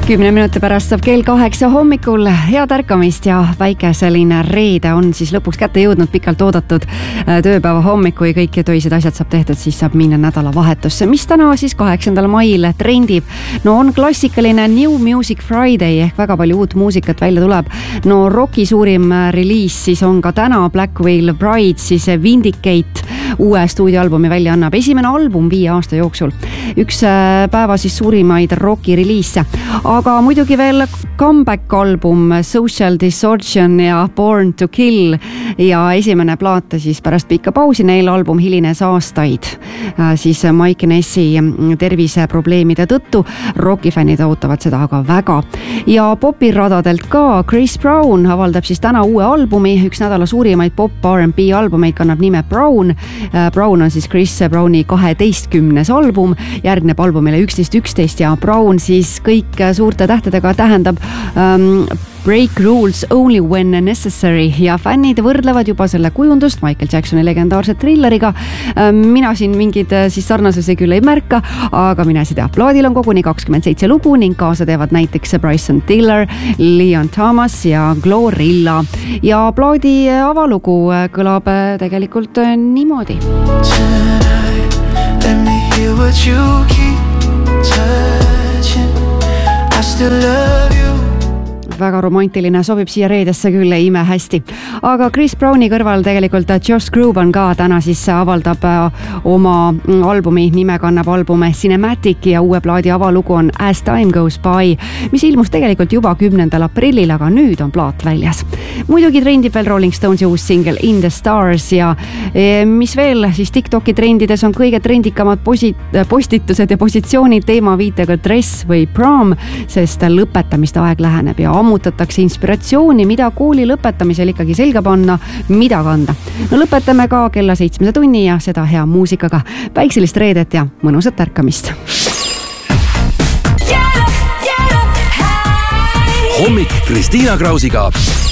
10 minuti pärast saab kell 8 hommikul. Head ärkamist ja väikeseline reede on siis lõpuks kätte jõudnud, pikalt oodatud tööpäeva hommiku ja kõik töised asjad saab tehtud, siis saab minna nädalavahetusse, mis täna siis 8. mail trendib. No on klassikaline New Music Friday ehk väga palju uut muusikat välja tuleb. No rocki suurim reliis siis on ka täna Black Veil Bride, siis Vindicate uue stuudioalbumi välja annab. Esimene album 5 aasta jooksul. Üks päeva siis suurimaid rocki reliise. Aga muidugi veel comeback album Social Distortion ja Born to Kill ja esimene plaat siis pärast pikka pausi, neil album hilines aastaid siis Mike Nessi terviseprobleemide tõttu. Rockifännid ootavad seda aga väga. Ja popiradadelt ka Chris Brown avaldab siis täna uue albumi, üks nädala suurimaid pop R&B albumeid kannab nime Brown. Brown on siis Chris Browni 12. album, järgneb albumile 11.11 ja Brown siis kõik suurte tähtedega tähendab Break rules only when necessary ja fännid võrdlevad juba selle kujundust Michael Jacksoni legendaarse Thrilleriga. Mina siin mingid siis sarnasusi küll ei märka, aga mine see tea. Plaadil on koguni 27 lugu ning kaasa teevad näiteks Bryson Tiller, Leon Thomas ja Glorilla. Ja plaadi avalugu kõlab tegelikult niimoodi. Tonight, let me hear what you keep touching. I still love you. Väga romantiline, sobib siia reedesse küll ime hästi. Aga Chris Browni kõrval tegelikult Josh Groban ka täna siis avaldab oma albumi, nime kannab albume Cinematic ja uue plaadi avalugu on As Time Goes By, mis ilmus tegelikult juba 10. aprillil, aga nüüd on plaat väljas. Muidugi trendib veel Rolling Stonesi uus single In the Stars ja mis veel siis TikToki trendides on kõige trendikamad postitused ja positsioonid teemaviitega dress või prom, sest lõpetamiste aeg läheneb ja ammutatakse inspiratsiooni, mida kooli lõpetamisel ikkagi selga panna, mida kanda. No lõpetame ka kella 7 tunni ja seda hea muusikaga. Päikselist reedet ja mõnusat ärkamist. Hommik Kristiina Krausiga.